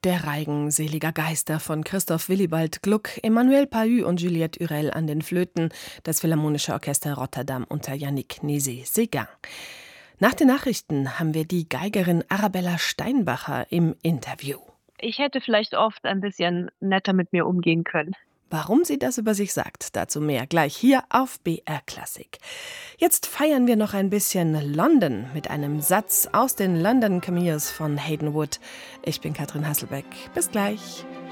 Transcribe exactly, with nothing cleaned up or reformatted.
Der Reigen seliger Geister von Christoph Willibald Gluck, Emmanuel Pahü und Juliette Hurel an den Flöten, das Philharmonische Orchester Rotterdam unter Yannick Nézet-Séguin. Nach den Nachrichten haben wir die Geigerin Arabella Steinbacher im Interview. Ich hätte vielleicht oft ein bisschen netter mit mir umgehen können. Warum sie das über sich sagt, dazu mehr gleich hier auf B R Klassik. Jetzt feiern wir noch ein bisschen London mit einem Satz aus den London Cameos von Hayden Wood. Ich bin Katrin Hasselbeck. Bis gleich.